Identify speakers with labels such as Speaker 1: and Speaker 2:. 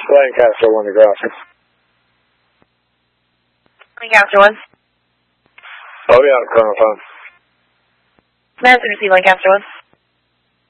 Speaker 1: Lancaster 1 to ground.
Speaker 2: Lancaster 1.
Speaker 1: Oh, yeah, Colonel Phone.
Speaker 2: Madison received Lancaster 1.